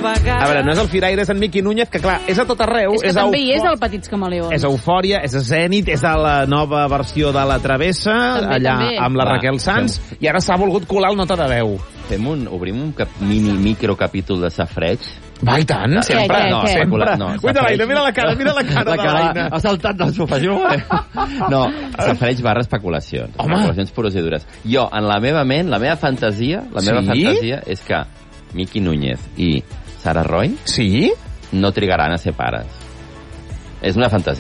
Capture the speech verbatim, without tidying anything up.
A veure, no és el Firaire, és en Miqui Núñez, que clar, és a tot arreu. És que és també hi eufò- és el Petits Camaleons. És Eufòria, és a Zènit, és a la nova versió de La Travessa, També, allà també. amb la Va, Raquel Sanz, i ara s'ha volgut colar el Nota de Veu. Fem un, obrim un cap, mini microcapítol de Safreig. Va, i tant, sempre. què, no, què? sempre. No, Cuida l'Aina, mira la cara, mira la cara la de cara, l'Aina. ha saltat del sofà. Jo no, no, Safreig barra especulacions. Home. Especulacions pures i dures. Jo, en la meva ment, la meva fantasia, la meva Sí? fantasia és que Miqui Núñez i Sara Roy Sí? no trigaran a ser pares. És una fantasia.